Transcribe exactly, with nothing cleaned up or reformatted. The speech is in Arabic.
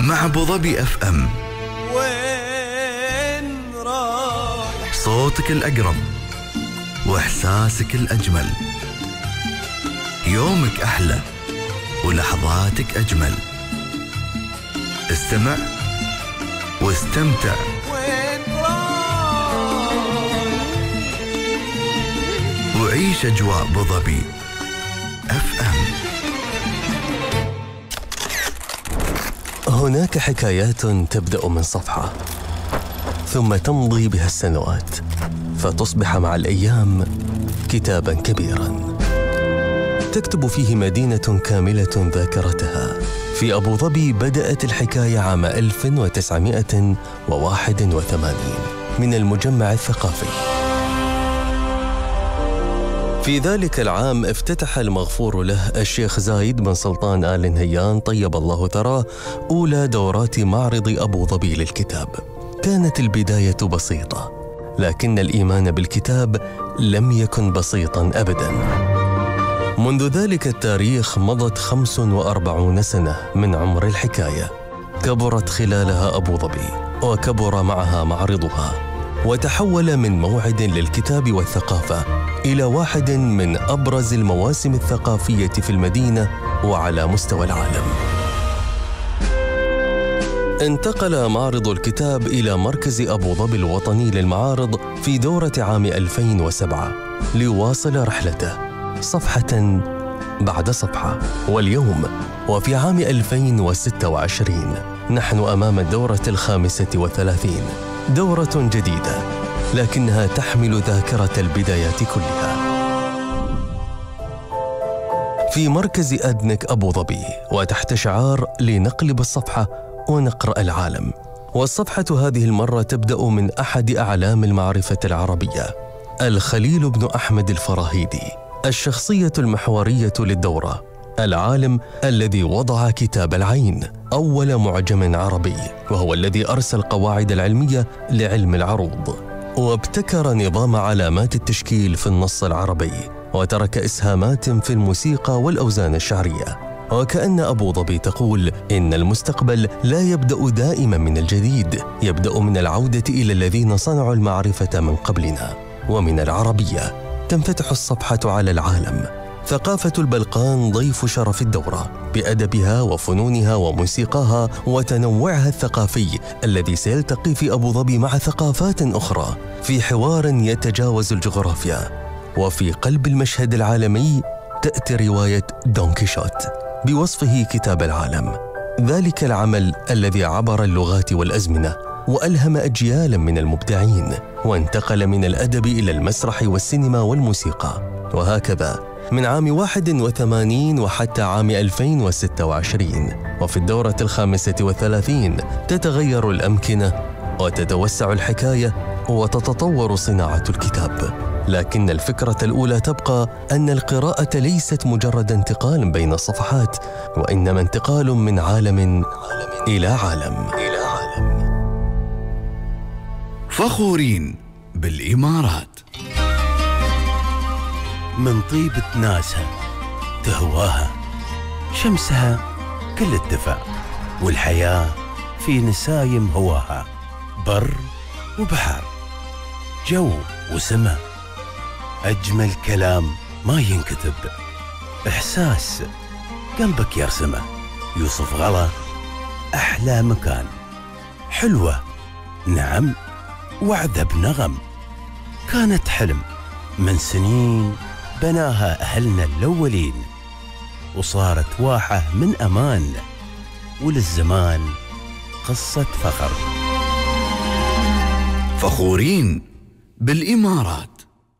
مع أبو ظبي اف ام. وين رايح؟ صوتك الأقرب وإحساسك الأجمل، يومك أحلى ولحظاتك أجمل. استمع واستمتع. وين رايح؟ وعيش أجواء أبو ظبي اف ام. هناك حكايات تبدأ من صفحة ثم تمضي بها السنوات فتصبح مع الأيام كتابا كبيرا تكتب فيه مدينة كاملة ذاكرتها. في أبو ظبي بدأت الحكاية عام ألف وتسعمائة وواحد وثمانين من المجمع الثقافي. في ذلك العام افتتح المغفور له الشيخ زايد بن سلطان آل نهيان طيب الله ثراه أولى دورات معرض أبو ظبي للكتاب. كانت البداية بسيطة، لكن الإيمان بالكتاب لم يكن بسيطاً أبداً. منذ ذلك التاريخ مضت خمس وأربعون سنة من عمر الحكاية، كبرت خلالها أبو ظبي وكبر معها معرضها، وتحول من موعد للكتاب والثقافة إلى واحد من أبرز المواسم الثقافية في المدينة وعلى مستوى العالم. انتقل معرض الكتاب إلى مركز أبو ظبي الوطني للمعارض في دورة عام ألفين وسبعة ليواصل رحلته صفحة بعد صفحة. واليوم وفي عام ألفين وستة وعشرين نحن أمام الدورة الخامسة والثلاثين، دورة جديدة لكنها تحمل ذاكرة البدايات كلها. في مركز أدنك أبو ظبي وتحت شعار لنقلب الصفحة ونقرأ العالم. والصفحة هذه المرة تبدأ من أحد أعلام المعرفة العربية، الخليل بن أحمد الفراهيدي، الشخصية المحورية للدورة، العالم الذي وضع كتاب العين أول معجم عربي، وهو الذي أرسى القواعد العلمية لعلم العروض، وابتكر نظام علامات التشكيل في النص العربي، وترك إسهامات في الموسيقى والأوزان الشعرية. وكأن أبو ظبي تقول إن المستقبل لا يبدأ دائما من الجديد، يبدأ من العودة إلى الذين صنعوا المعرفة من قبلنا. ومن العربية تنفتح الصفحة على العالم. ثقافة البلقان ضيف شرف الدورة بأدبها وفنونها وموسيقاها وتنوعها الثقافي الذي سيلتقي في أبو ظبي مع ثقافات أخرى في حوار يتجاوز الجغرافيا. وفي قلب المشهد العالمي تأتي رواية دون كيشوت بوصفه كتاب العالم، ذلك العمل الذي عبر اللغات والأزمنة وألهم أجيالا من المبدعين، وانتقل من الأدب إلى المسرح والسينما والموسيقى. وهكذا من عام واحد وثمانين وحتى عام ألفين وستة وعشرين. وفي الدورة الخامسة والثلاثين تتغير الأمكنة وتتوسع الحكاية وتتطور صناعة الكتاب، لكن الفكرة الأولى تبقى أن القراءة ليست مجرد انتقال بين الصفحات، وإنما انتقال من عالم إلى عالم إلى عالم. فخورين بالإمارات، من طيبة ناسها تهواها، شمسها كل الدفع، والحياة في نسايم هواها، بر وبحر، جو وسماء، أجمل كلام ما ينكتب، إحساس قلبك يرسمه، يوسف غلا أحلى مكان، حلوة نعم وعذب نغم، كانت حلم من سنين بناها أهلنا الأولين، وصارت واحة من أمان، وللزمان قصة فخر. فخورين بالإمارات.